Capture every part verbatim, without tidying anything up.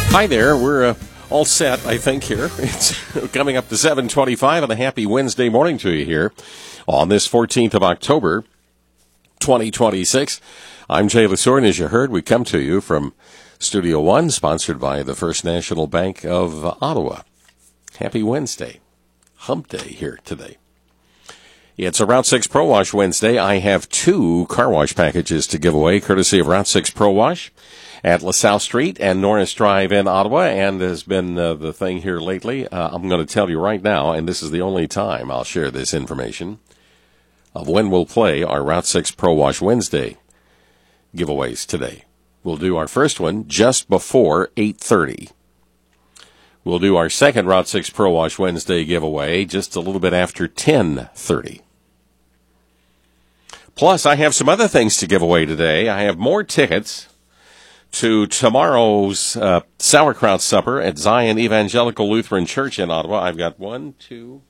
Hi there. We're uh, all set, I think, here. It's coming up to seven twenty-five, and a happy Wednesday morning to you here on this fourteenth of October, twenty twenty-six. I'm Jay Lesore, and as you heard, we come to you from Studio One, sponsored by the First National Bank of Ottawa. Happy Wednesday. Hump Day here today. It's a Route six Pro Wash Wednesday. I have two car wash packages to give away, courtesy of Route six Pro Wash at LaSalle Street and Norris Drive in Ottawa, and has been uh, the thing here lately. Uh, I'm going to tell you right now, and this is the only time I'll share this information, of when we'll play our Route six Pro Wash Wednesday giveaways today. We'll do our first one just before eight thirty. We'll do our second Route six Pro Wash Wednesday giveaway just a little bit after ten thirty. Plus, I have some other things to give away today. I have more tickets to tomorrow's uh, sauerkraut supper at Zion Evangelical Lutheran Church in Ottawa. I've got one, two,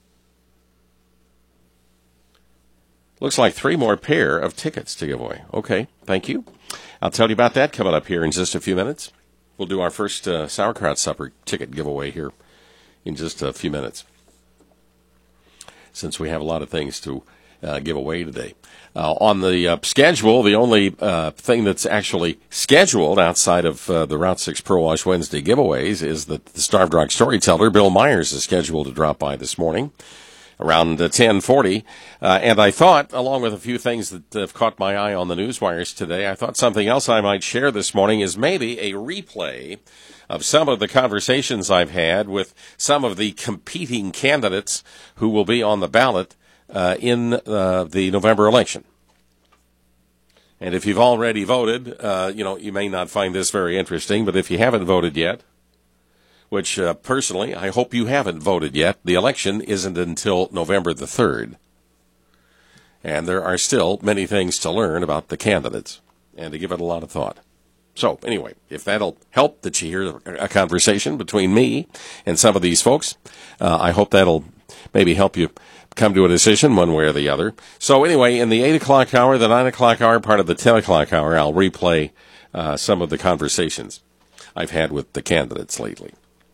looks like three more pair of tickets to give away. Okay, thank you. I'll tell you about that coming up here in just a few minutes. We'll do our first uh, sauerkraut supper ticket giveaway here in just a few minutes, since we have a lot of things to uh, give away today. Uh, on the uh, schedule, the only uh, thing that's actually scheduled outside of uh, the Route six Pro Wash Wednesday giveaways is that the Starved Rock storyteller, Bill Myers, is scheduled to drop by this morning around uh, ten forty. Uh, and I thought, along with a few things that have caught my eye on the news wires today, I thought something else I might share this morning is maybe a replay of some of the conversations I've had with some of the competing candidates who will be on the ballot uh, in uh, the November election. And if you've already voted, uh, you know, you may not find this very interesting, but if you haven't voted yet, which uh, personally, I hope you haven't voted yet, the election isn't until November the third. And there are still many things to learn about the candidates and to give it a lot of thought. So, anyway, if that'll help that you hear a conversation between me and some of these folks, uh, I hope that'll maybe help you come to a decision one way or the other. So, anyway, in the eight o'clock hour, the nine o'clock hour, part of the ten o'clock hour, I'll replay uh, some of the conversations I've had with the candidates lately.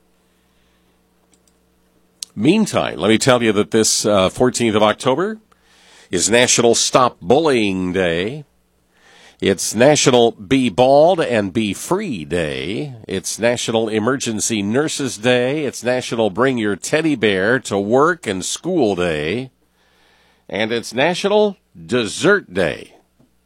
Meantime, let me tell you that this uh, fourteenth of October is National Stop Bullying Day. It's National Be Bald and Be Free Day. It's National Emergency Nurses Day. It's National Bring Your Teddy Bear to Work and School Day. And it's National Dessert Day.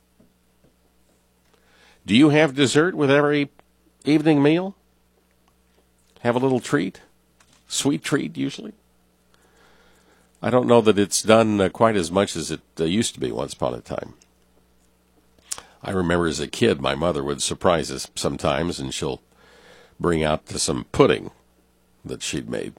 Do you have dessert with every evening meal? Have a little treat? Sweet treat, usually? I don't know that it's done uh, quite as much as it uh, used to be once upon a time. I remember as a kid, my mother would surprise us sometimes, and she'll bring out some pudding that she'd made.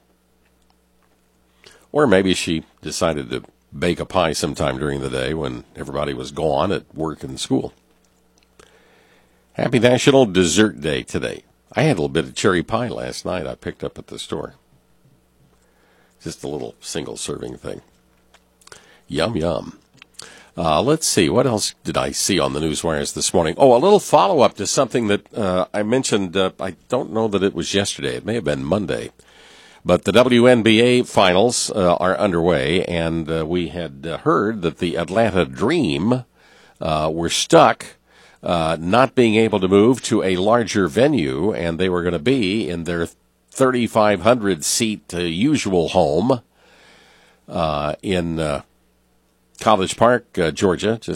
Or maybe she decided to bake a pie sometime during the day when everybody was gone at work and school. Happy National Dessert Day today. I had a little bit of cherry pie last night I picked up at the store. Just a little single-serving thing. Yum, yum. Uh, let's see, what else did I see on the news wires this morning? Oh, a little follow-up to something that uh, I mentioned. Uh, I don't know that it was yesterday. It may have been Monday. But the W N B A finals uh, are underway, and uh, we had uh, heard that the Atlanta Dream uh, were stuck uh, not being able to move to a larger venue, and they were going to be in their thirty-five hundred seat uh, usual home uh, in uh, College Park, uh, Georgia, just